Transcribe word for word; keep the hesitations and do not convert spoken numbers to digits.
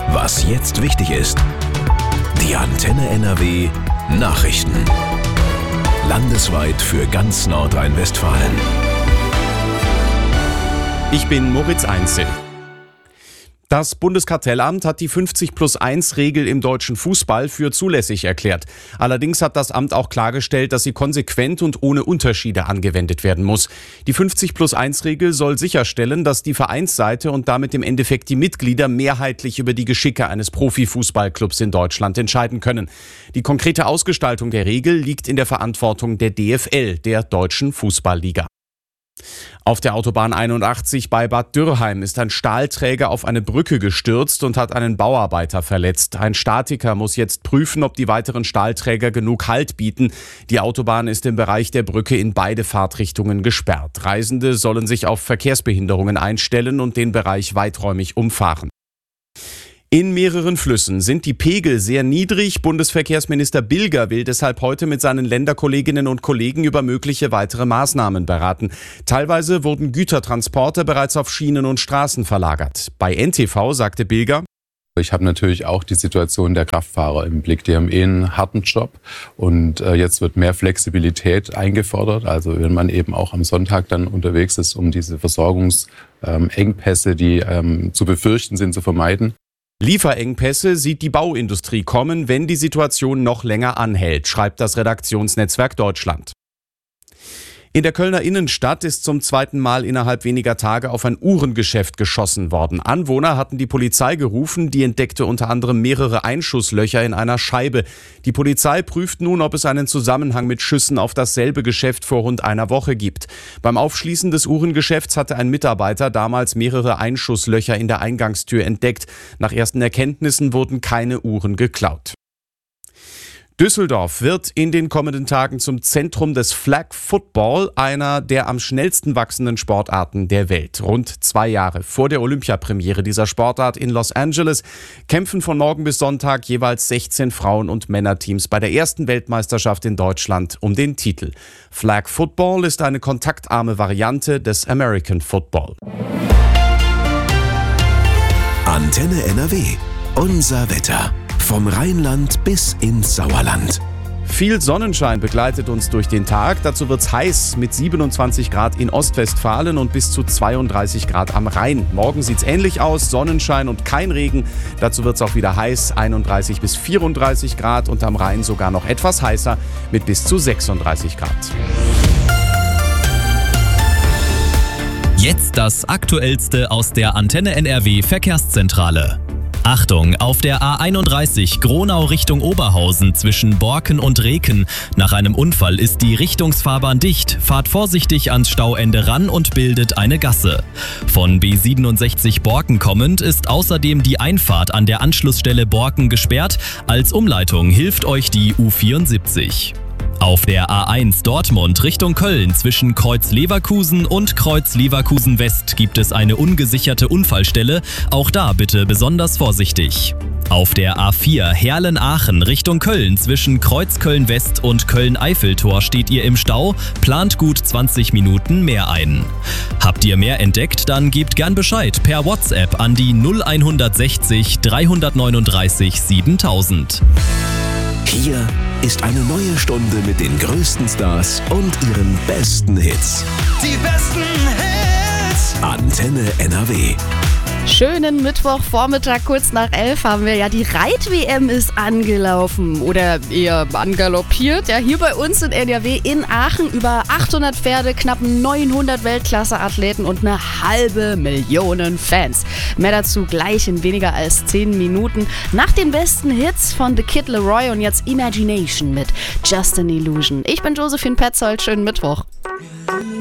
Was jetzt wichtig ist. Die Antenne N R W Nachrichten. Landesweit für ganz Nordrhein-Westfalen. Ich bin Moritz Einzel. Das Bundeskartellamt hat die fünfzig plus eins Regel im deutschen Fußball für zulässig erklärt. Allerdings hat das Amt auch klargestellt, dass sie konsequent und ohne Unterschiede angewendet werden muss. Die fünfzig plus eins Regel soll sicherstellen, dass die Vereinsseite und damit im Endeffekt die Mitglieder mehrheitlich über die Geschicke eines Profifußballclubs in Deutschland entscheiden können. Die konkrete Ausgestaltung der Regel liegt in der Verantwortung der D F L, der Deutschen Fußballliga. Auf der Autobahn einundachtzig bei Bad Dürrheim ist ein Stahlträger auf eine Brücke gestürzt und hat einen Bauarbeiter verletzt. Ein Statiker muss jetzt prüfen, ob die weiteren Stahlträger genug Halt bieten. Die Autobahn ist im Bereich der Brücke in beide Fahrtrichtungen gesperrt. Reisende sollen sich auf Verkehrsbehinderungen einstellen und den Bereich weiträumig umfahren. In mehreren Flüssen sind die Pegel sehr niedrig. Bundesverkehrsminister Bilger will deshalb heute mit seinen Länderkolleginnen und Kollegen über mögliche weitere Maßnahmen beraten. Teilweise wurden Gütertransporte bereits auf Schienen und Straßen verlagert. Bei N T V sagte Bilger: Ich habe natürlich auch die Situation der Kraftfahrer im Blick. Die haben eh einen harten Job und äh, jetzt wird mehr Flexibilität eingefordert. Also wenn man eben auch am Sonntag dann unterwegs ist, um diese Versorgungsengpässe, ähm, die ähm, zu befürchten sind, zu vermeiden. Lieferengpässe sieht die Bauindustrie kommen, wenn die Situation noch länger anhält, schreibt das Redaktionsnetzwerk Deutschland. In der Kölner Innenstadt ist zum zweiten Mal innerhalb weniger Tage auf ein Uhrengeschäft geschossen worden. Anwohner hatten die Polizei gerufen, die entdeckte unter anderem mehrere Einschusslöcher in einer Scheibe. Die Polizei prüft nun, ob es einen Zusammenhang mit Schüssen auf dasselbe Geschäft vor rund einer Woche gibt. Beim Aufschließen des Uhrengeschäfts hatte ein Mitarbeiter damals mehrere Einschusslöcher in der Eingangstür entdeckt. Nach ersten Erkenntnissen wurden keine Uhren geklaut. Düsseldorf wird in den kommenden Tagen zum Zentrum des Flag Football, einer der am schnellsten wachsenden Sportarten der Welt. Rund zwei Jahre vor der Olympiapremiere dieser Sportart in Los Angeles kämpfen von morgen bis Sonntag jeweils sechzehn Frauen- und Männerteams bei der ersten Weltmeisterschaft in Deutschland um den Titel. Flag Football ist eine kontaktarme Variante des American Football. Antenne N R W. Unser Wetter. Vom Rheinland bis ins Sauerland. Viel Sonnenschein begleitet uns durch den Tag. Dazu wird's heiß mit siebenundzwanzig Grad in Ostwestfalen und bis zu zweiunddreißig Grad am Rhein. Morgen sieht's ähnlich aus, Sonnenschein und kein Regen. Dazu wird's auch wieder heiß, einunddreißig bis vierunddreißig Grad und am Rhein sogar noch etwas heißer mit bis zu sechsunddreißig Grad. Jetzt das Aktuellste aus der Antenne N R W Verkehrszentrale. Achtung, auf der A einunddreißig Gronau Richtung Oberhausen zwischen Borken und Reken. Nach einem Unfall ist die Richtungsfahrbahn dicht. Fahrt vorsichtig ans Stauende ran und bildet eine Gasse. Von B siebenundsechzig Borken kommend ist außerdem die Einfahrt an der Anschlussstelle Borken gesperrt. Als Umleitung hilft euch die U vierundsiebzig. Auf der A eins Dortmund Richtung Köln zwischen Kreuz Leverkusen und Kreuz Leverkusen West gibt es eine ungesicherte Unfallstelle. Auch da bitte besonders vorsichtig. Auf der A vier Herlen-Aachen Richtung Köln zwischen Kreuz Köln-West und Köln-Eiffeltor steht ihr im Stau, plant gut zwanzig Minuten mehr ein. Habt ihr mehr entdeckt, dann gebt gern Bescheid per WhatsApp an die null hundertsechzig dreihundertneununddreißig siebentausend. Hier ist eine neue Stunde mit den größten Stars und ihren besten Hits. Die besten Hits. Antenne N R W. Schönen Mittwochvormittag, kurz nach elf haben wir ja die Reit-W M ist angelaufen oder eher angaloppiert. Ja, hier bei uns in N R W in Aachen über achthundert Pferde, knapp neunhundert Weltklasse-Athleten und eine halbe Million Fans. Mehr dazu gleich in weniger als zehn Minuten. Nach den besten Hits von The Kid Laroi und jetzt Imagination mit Just an Illusion. Ich bin Josephine Petzold, schönen Mittwoch.